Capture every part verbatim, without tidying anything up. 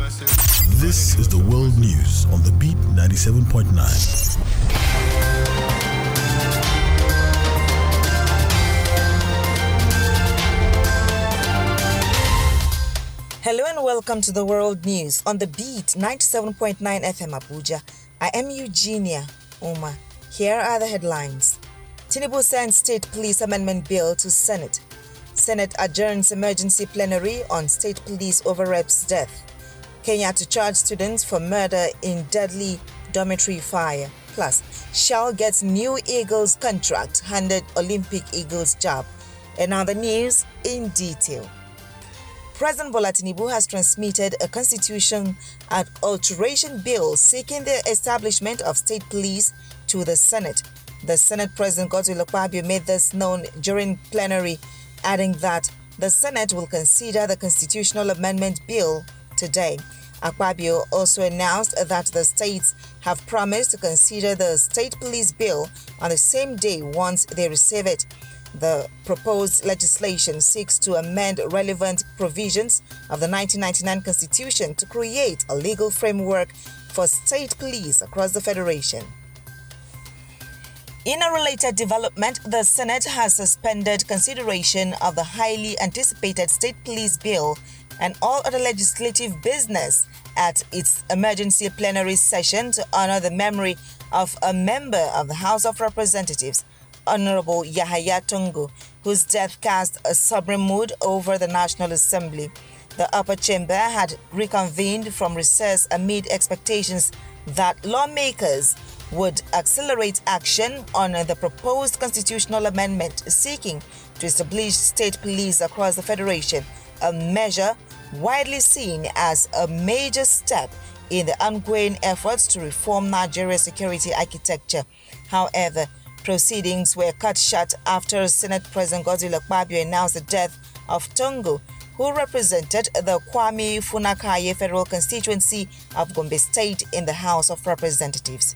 This is the World News on the Beat ninety-seven point nine. Hello and welcome to the World News on the Beat ninety-seven point nine F M Abuja. I am Eugenia Uma. Here are the headlines. Tinubu sends State Police Amendment Bill to Senate. Senate adjourns emergency plenary on State Police over-rep's death. Kenya to charge students for murder in deadly dormitory fire. Plus, Shell gets new Eagles contract, handed Olympic Eagles job. And now the news in detail. President Bola Tinubu has transmitted a constitution and alteration bill seeking the establishment of state police to the Senate. The Senate President Godswill Akpabio made this known during plenary, adding that the Senate will consider the constitutional amendment bill today. Akpabio also announced that the states have promised to consider the state police bill on the same day once they receive it. The proposed legislation seeks to amend relevant provisions of the nineteen ninety-nine Constitution to create a legal framework for state police across the Federation. In a related development, the Senate has suspended consideration of the highly anticipated state police bill and all other legislative business at its emergency plenary session to honor the memory of a member of the House of Representatives, Honorable Yahaya Tungu, whose death cast a sobering mood over the National Assembly. The upper chamber had reconvened from recess amid expectations that lawmakers would accelerate action on the proposed constitutional amendment seeking to establish state police across the Federation, a measure widely seen as a major step in the ongoing efforts to reform Nigeria's security architecture. However, proceedings were cut short after Senate President Godswill Akpabio announced the death of Tungu, who represented the Kwame Funakaye Federal Constituency of Gombe State in the House of Representatives.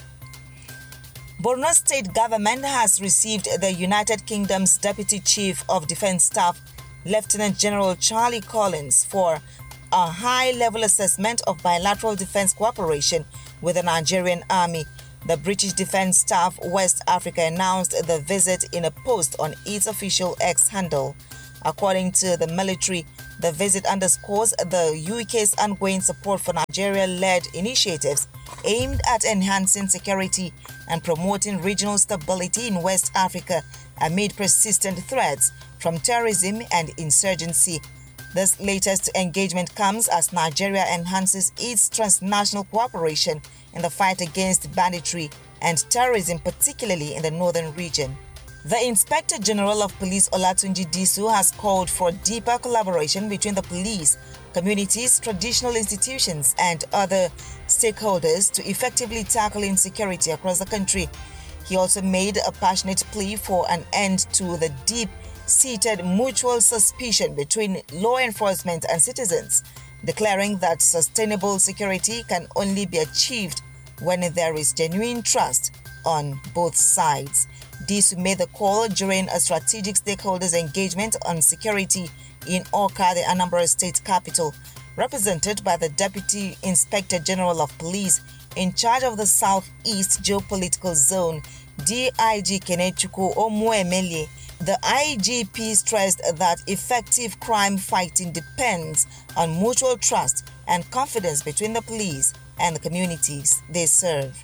Borno State government has received the United Kingdom's Deputy Chief of Defense Staff, Lieutenant General Charlie Collins, for a high-level assessment of bilateral defense cooperation with the Nigerian Army. The British Defense Staff West Africa announced the visit in a post on its official X handle. According to the military, the visit underscores the U K's ongoing support for Nigeria-led initiatives aimed at enhancing security and promoting regional stability in West Africa amid persistent threats from terrorism and insurgency. This latest engagement comes as Nigeria enhances its transnational cooperation in the fight against banditry and terrorism, particularly in the northern region. The Inspector General of Police Olatunji Disu has called for deeper collaboration between the police, communities, traditional institutions, and other stakeholders to effectively tackle insecurity across the country. He also made a passionate plea for an end to the deep-seated mutual suspicion between law enforcement and citizens, declaring that sustainable security can only be achieved when there is genuine trust on both sides. This made the call during a strategic stakeholders engagement on security in Awka, the Anambra State capital, represented by the Deputy Inspector General of Police in charge of the Southeast Geopolitical Zone, D I G Kenechukwu Omuemele. The I G P stressed that effective crime fighting depends on mutual trust and confidence between the police and the communities they serve.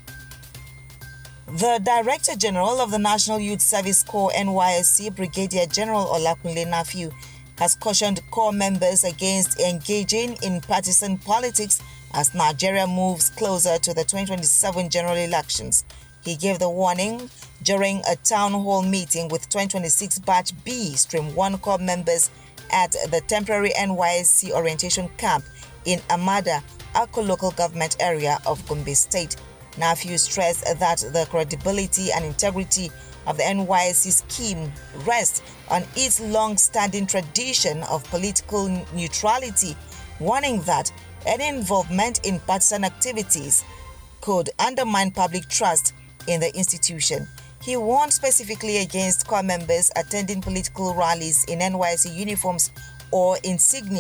The Director General of the National Youth Service Corps N Y S C, Brigadier General Olakunle Nafiu, has cautioned corps members against engaging in partisan politics as Nigeria moves closer to the twenty twenty-seven general elections. He gave the warning during a town hall meeting with twenty twenty-six Batch B Stream one Corps members at the temporary N Y S C orientation camp in Amada, Akko local government area of Gombe State. Nafiu stressed that the credibility and integrity of the N Y S C scheme rests on its long-standing tradition of political neutrality, warning that any involvement in partisan activities could undermine public trust in the institution. He warned specifically against corps members attending political rallies in N Y S C uniforms or insignia,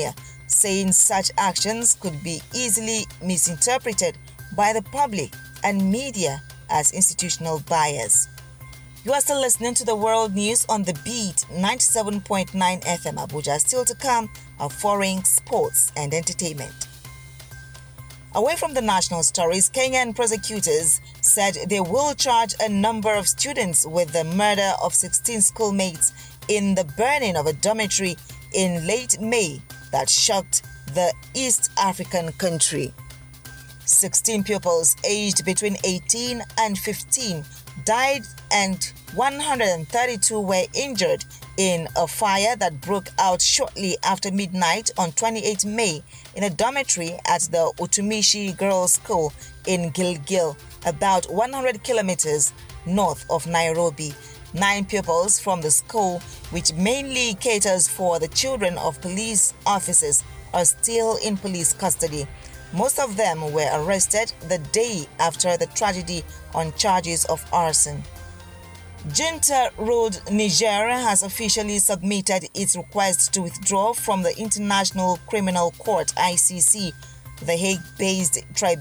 saying such actions could be easily misinterpreted by the public and media as institutional bias. You are still listening to the World News on the Beat ninety-seven point nine F M Abuja. Still to come are foreign, sports and entertainment. Away from the national stories, Kenyan prosecutors said they will charge a number of students with the murder of sixteen schoolmates in the burning of a dormitory in late May that shocked the East African country. sixteen pupils aged between eighteen and fifteen died and one hundred thirty-two were injured in a fire that broke out shortly after midnight on the twenty-eighth of May in a dormitory at the Utumishi Girls' School in Gilgil, about one hundred kilometers north of Nairobi. Nine pupils from the school, which mainly caters for the children of police officers, are still in police custody. Most of them were arrested the day after the tragedy on charges of arson. Junta Road Niger has officially submitted its request to withdraw from the International Criminal Court I C C, the Hague-based tribunal.